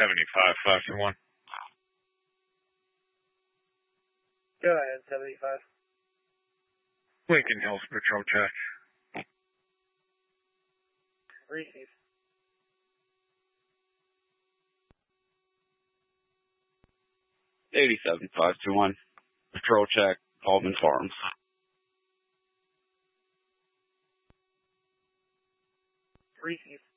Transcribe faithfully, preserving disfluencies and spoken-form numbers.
seventy-five, five two one. Go ahead, seventy-five. Lincoln Hills Patrol check. Receive. eighty-seven, five two one. Patrol check, Albin Farms. Receive.